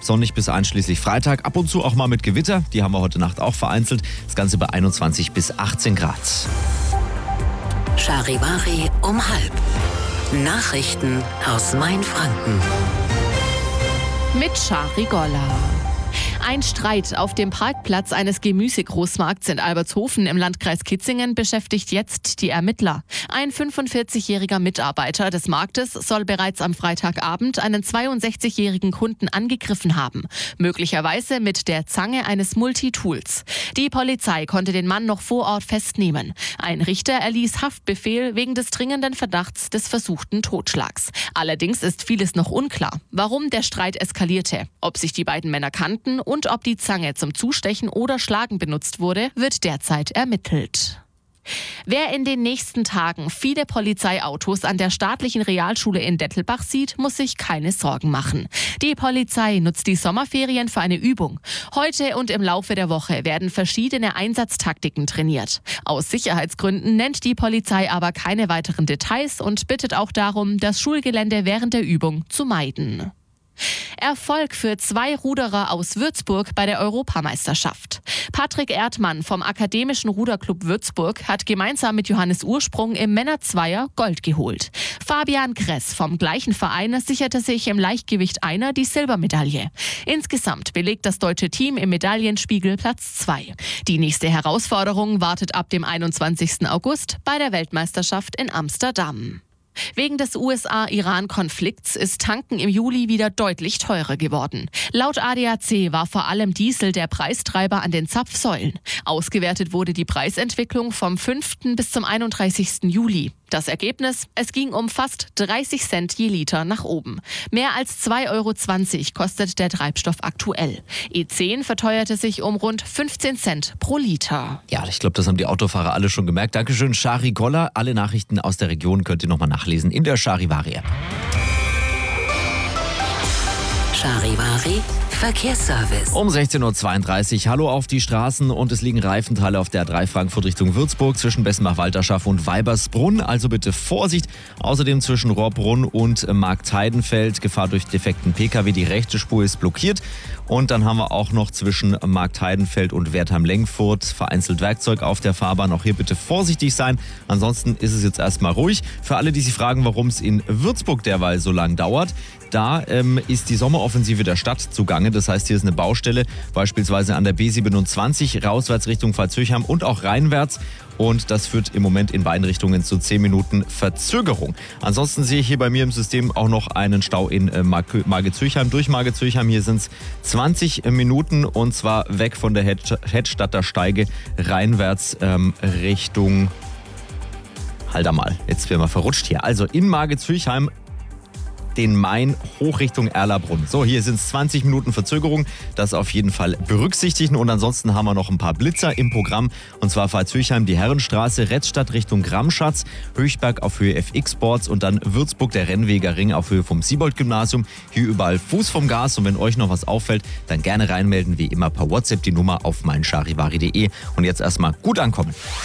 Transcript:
sonnig bis einschließlich Freitag. Ab und zu auch mal mit Gewitter. Die haben wir heute Nacht auch vereinzelt. Das Ganze bei 21 bis 18 Grad. Charivari um 12:30. Nachrichten aus Mainfranken. Mit Shari Golla. Ein Streit auf dem Parkplatz eines Gemüsegroßmarkts in Albertshofen im Landkreis Kitzingen beschäftigt jetzt die Ermittler. Ein 45-jähriger Mitarbeiter des Marktes soll bereits am Freitagabend einen 62-jährigen Kunden angegriffen haben. Möglicherweise mit der Zange eines Multitools. Die Polizei konnte den Mann noch vor Ort festnehmen. Ein Richter erließ Haftbefehl wegen des dringenden Verdachts des versuchten Totschlags. Allerdings ist vieles noch unklar. Warum der Streit eskalierte, ob sich die beiden Männer kannten und ob die Zange zum Zustechen oder Schlagen benutzt wurde, wird derzeit ermittelt. Wer in den nächsten Tagen viele Polizeiautos an der staatlichen Realschule in Dettelbach sieht, muss sich keine Sorgen machen. Die Polizei nutzt die Sommerferien für eine Übung. Heute und im Laufe der Woche werden verschiedene Einsatztaktiken trainiert. Aus Sicherheitsgründen nennt die Polizei aber keine weiteren Details und bittet auch darum, das Schulgelände während der Übung zu meiden. Erfolg für 2 Ruderer aus Würzburg bei der Europameisterschaft. Patrick Erdmann vom Akademischen Ruderclub Würzburg hat gemeinsam mit Johannes Ursprung im Männerzweier Gold geholt. Fabian Kress vom gleichen Verein sicherte sich im Leichtgewicht Einer die Silbermedaille. Insgesamt belegt das deutsche Team im Medaillenspiegel Platz 2. Die nächste Herausforderung wartet ab dem 21. August bei der Weltmeisterschaft in Amsterdam. Wegen des USA-Iran-Konflikts ist Tanken im Juli wieder deutlich teurer geworden. Laut ADAC war vor allem Diesel der Preistreiber an den Zapfsäulen. Ausgewertet wurde die Preisentwicklung vom 5. bis zum 31. Juli. Das Ergebnis? Es ging um fast 30 Cent je Liter nach oben. Mehr als 2,20 € kostet der Treibstoff aktuell. E10 verteuerte sich um rund 15 Cent pro Liter. Ja, ich glaube, das haben die Autofahrer alle schon gemerkt. Dankeschön, Shari Golla. Alle Nachrichten aus der Region könnt ihr nochmal nachlesen in der Charivari-App. Charivari Verkehrsservice. Um 16.32 Uhr. Hallo auf die Straßen und es liegen Reifenteile auf der A3 Frankfurt Richtung Würzburg zwischen Bessenbach-Walterschaft und Weibersbrunn. Also bitte Vorsicht. Außerdem zwischen Rohrbrunn und Marktheidenfeld Gefahr durch defekten Pkw. Die rechte Spur ist blockiert. Und dann haben wir auch noch zwischen Marktheidenfeld und Wertheim-Lengfurt vereinzelt Werkzeug auf der Fahrbahn. Auch hier bitte vorsichtig sein. Ansonsten ist es jetzt erstmal ruhig. Für alle, die sich fragen, warum es in Würzburg derweil so lang dauert, da ist die Sommeroffensive der Stadt zugange. Das heißt, hier ist eine Baustelle, beispielsweise an der B27, rauswärts Richtung Pfalzhöchheim und auch reinwärts. Und das führt im Moment in beiden Richtungen zu 10 Minuten Verzögerung. Ansonsten sehe ich hier bei mir im System auch noch einen Stau in Margitshöchheim. Durch Margitshöchheim hier sind es 20 Minuten und zwar weg von der Hedstadter Steige reinwärts Richtung... Halt mal, jetzt werden wir verrutscht hier. Also in Margitshöchheim den Main hoch Richtung Erlabrunn. So, hier sind es 20 Minuten Verzögerung. Das auf jeden Fall berücksichtigen. Und ansonsten haben wir noch ein paar Blitzer im Programm. Und zwar Pfalzhöchheim, die Herrenstraße, Retzstadt Richtung Gramschatz, Höchberg auf Höhe FX Sports und dann Würzburg, der Rennweger Ring auf Höhe vom Siebold-Gymnasium. Hier überall Fuß vom Gas. Und wenn euch noch was auffällt, dann gerne reinmelden, wie immer per WhatsApp die Nummer auf meincharivari.de. Und jetzt erstmal gut ankommen.